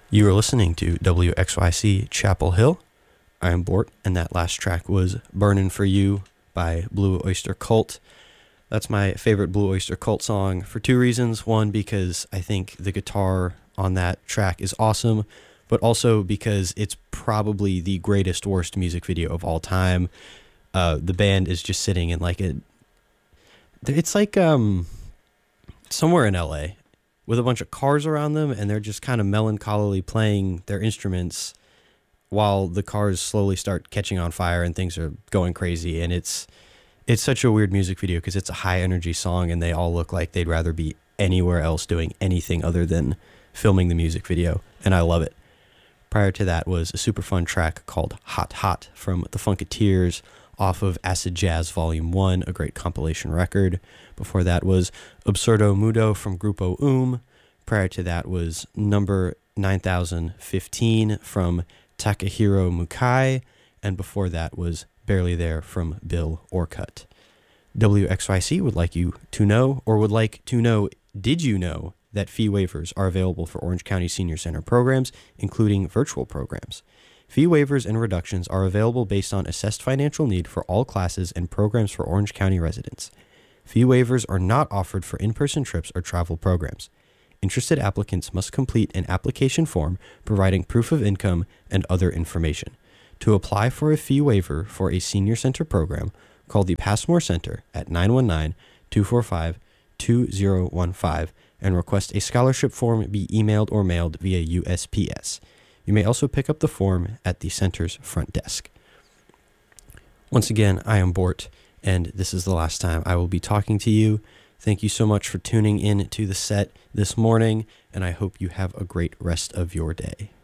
You are listening to WXYC Chapel Hill. I am Bort, and that last track was Burnin' For You by Blue Oyster Cult. That's my favorite Blue Oyster Cult song for two reasons. One, because I think the guitar on that track is awesome, but also because it's probably the greatest worst music video of all time. The band is just sitting in it's like somewhere in LA with a bunch of cars around them, and they're just kind of melancholily playing their instruments while the cars slowly start catching on fire and things are going crazy. And it's such a weird music video because it's a high energy song and they all look like they'd rather be anywhere else doing anything other than filming the music video, and I love it. Prior to that was a super fun track called Hot Hot from The Funketeers off of Acid Jazz Volume 1, a great compilation record. Before that was Absurdo Mudo from Grupo Prior to that was number 9015 from Takahiro Mukai, and before that was Barely There from Bill Orcutt. WXYC would like you to know, or would like to know, did you know that fee waivers are available for Orange County Senior Center programs, including virtual programs? Fee waivers and reductions are available based on assessed financial need for all classes and programs for Orange County residents. Fee waivers are not offered for in-person trips or travel programs. Interested applicants must complete an application form providing proof of income and other information. To apply for a fee waiver for a senior center program, call the Passmore Center at 919-245-2015 and request a scholarship form be emailed or mailed via USPS. You may also pick up the form at the center's front desk. Once again, I am Bort, and this is the last time I will be talking to you. Thank you so much for tuning in to the set this morning, and I hope you have a great rest of your day.